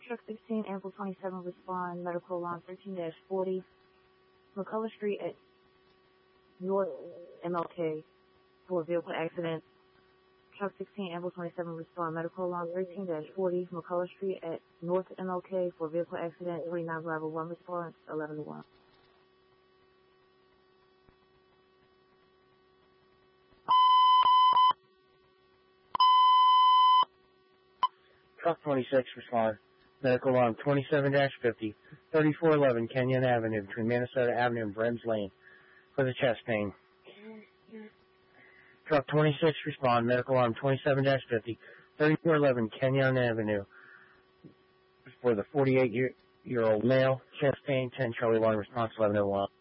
Truck 16, Ample 27, respond. Medical alarm 13-40. McCullough Street at North MLK for a vehicle accident. Truck 16, Ample 27, respond. Medical alarm 13-40. McCullough Street at North MLK for a vehicle accident. 3951 response, 11-1. Truck 26, respond. Medical alarm 27-50, 3411 Kenyon Avenue, between Minnesota Avenue and Brems Lane, for the chest pain. Truck 26, respond. Medical alarm 27-50, 3411 Kenyon Avenue, for the 48-year-old male, chest pain, 10 Charlie 1, response 1101.